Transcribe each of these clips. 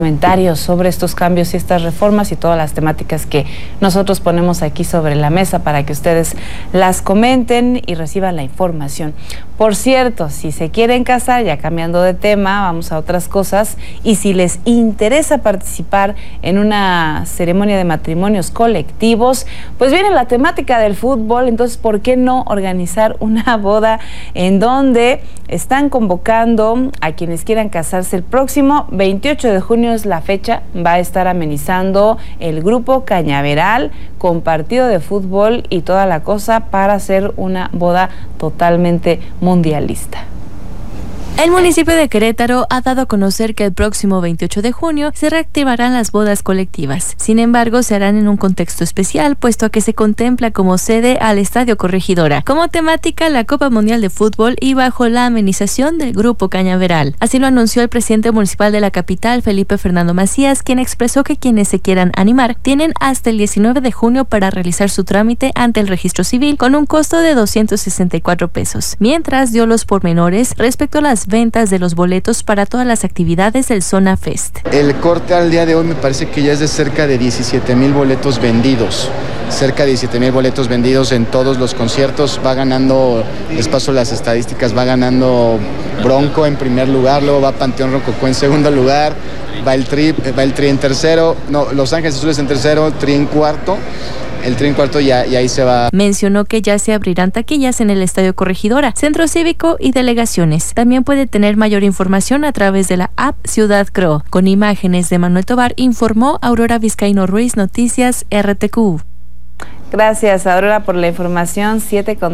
Comentarios sobre estos cambios y estas reformas y todas las temáticas que nosotros ponemos aquí sobre la mesa para que ustedes las comenten y reciban la información. Por cierto, si se quieren casar, ya cambiando de tema, vamos a otras cosas, y si les interesa participar en una ceremonia de matrimonios colectivos, pues viene la temática del fútbol, entonces ¿por qué no organizar una boda en donde están convocando a quienes quieran casarse el próximo 28 de junio? Es la fecha, va a estar amenizando el grupo Cañaveral con partido de fútbol y toda la cosa para hacer una boda totalmente mundialista. El municipio de Querétaro ha dado a conocer que el próximo 28 de junio se reactivarán las bodas colectivas. Sin embargo, se harán en un contexto especial, puesto a que se contempla como sede al Estadio Corregidora, como temática la Copa Mundial de Fútbol y bajo la amenización del Grupo Cañaveral. Así lo anunció el presidente municipal de la capital, Felipe Fernando Macías, quien expresó que quienes se quieran animar tienen hasta el 19 de junio para realizar su trámite ante el registro civil con un costo de 264 pesos, mientras dio los pormenores respecto a las ventas de los boletos para todas las actividades del Zona Fest. El corte al día de hoy me parece que ya es de cerca de 17,000 boletos vendidos. Cerca de 17,000 boletos vendidos en todos los conciertos. Va ganando, les paso las estadísticas, va ganando Bronco en primer lugar, luego va Panteón Rococó en segundo lugar, va el Tri en tercero, no, Los Ángeles Azules en tercero, Tri en cuarto. El Tri en cuarto y ahí se va. Mencionó que ya se abrirán taquillas en el Estadio Corregidora, Centro Cívico y delegaciones. También puede tener mayor información a través de la app Ciudad Cro. Con imágenes de Manuel Tobar, informó Aurora Vizcaíno Ruiz, Noticias RTQ. Gracias, Aurora, por la información.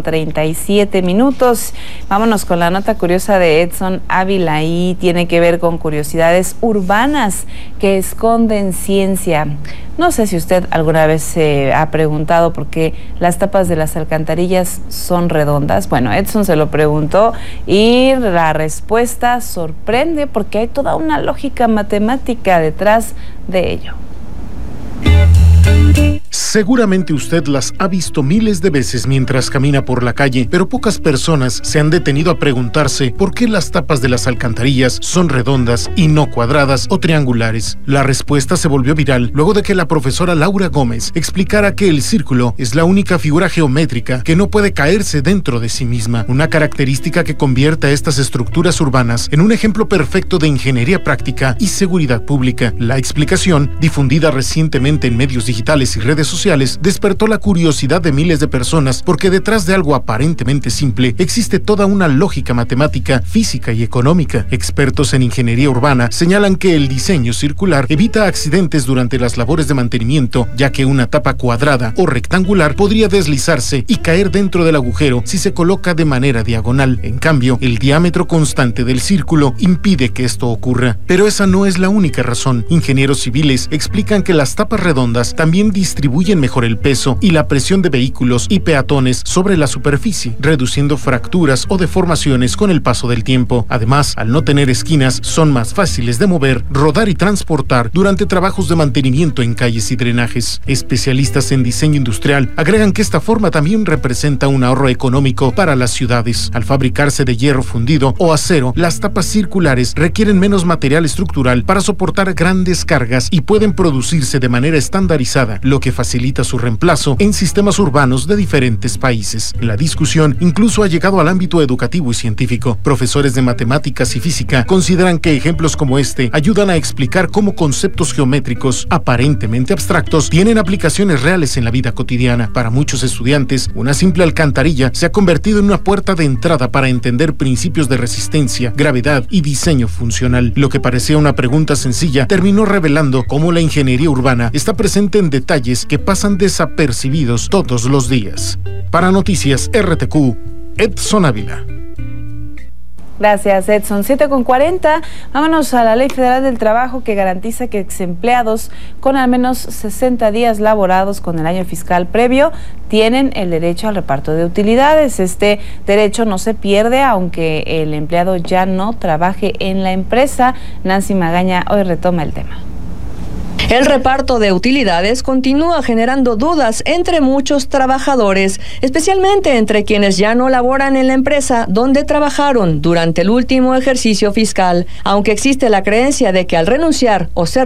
7:37. Vámonos con la nota curiosa de Edson Ávila y tiene que ver con curiosidades urbanas que esconden ciencia. No sé si usted alguna vez se ha preguntado por qué las tapas de las alcantarillas son redondas. Bueno, Edson se lo preguntó y la respuesta sorprende porque hay toda una lógica matemática detrás de ello. Seguramente usted las ha visto miles de veces mientras camina por la calle, pero pocas personas se han detenido a preguntarse por qué las tapas de las alcantarillas son redondas y no cuadradas o triangulares. La respuesta se volvió viral luego de que la profesora Laura Gómez explicara que el círculo es la única figura geométrica que no puede caerse dentro de sí misma, una característica que convierte a estas estructuras urbanas en un ejemplo perfecto de ingeniería práctica y seguridad pública. La explicación, difundida recientemente en medios digitales y redes sociales, despertó la curiosidad de miles de personas porque detrás de algo aparentemente simple existe toda una lógica matemática, física y económica. Expertos en ingeniería urbana señalan que el diseño circular evita accidentes durante las labores de mantenimiento, ya que una tapa cuadrada o rectangular podría deslizarse y caer dentro del agujero si se coloca de manera diagonal. En cambio, el diámetro constante del círculo impide que esto ocurra. Pero esa no es la única razón. Ingenieros civiles explican que las tapas redondas también distribuyen mejor el peso y la presión de vehículos y peatones sobre la superficie, reduciendo fracturas o deformaciones con el paso del tiempo. Además, al no tener esquinas, son más fáciles de mover, rodar y transportar durante trabajos de mantenimiento en calles y drenajes. Especialistas en diseño industrial agregan que esta forma también representa un ahorro económico para las ciudades. Al fabricarse de hierro fundido o acero, las tapas circulares requieren menos material estructural para soportar grandes cargas y pueden producirse de manera estandarizada, lo que facilita su reemplazo en sistemas urbanos de diferentes países. La discusión incluso ha llegado al ámbito educativo y científico. Profesores de matemáticas y física consideran que ejemplos como este ayudan a explicar cómo conceptos geométricos aparentemente abstractos tienen aplicaciones reales en la vida cotidiana. Para muchos estudiantes, una simple alcantarilla se ha convertido en una puerta de entrada para entender principios de resistencia, gravedad y diseño funcional. Lo que parecía una pregunta sencilla terminó revelando cómo la ingeniería urbana está presente en detalles que pasan desapercibidos todos los días. Para Noticias RTQ, Edson Ávila. Gracias, Edson. 7:40. Vámonos a la Ley Federal del Trabajo, que garantiza que exempleados con al menos 60 días laborados con el año fiscal previo tienen el derecho al reparto de utilidades. Este derecho no se pierde aunque el empleado ya no trabaje en la empresa. Nancy Magaña hoy retoma el tema. El reparto de utilidades continúa generando dudas entre muchos trabajadores, especialmente entre quienes ya no laboran en la empresa donde trabajaron durante el último ejercicio fiscal, aunque existe la creencia de que al renunciar o ser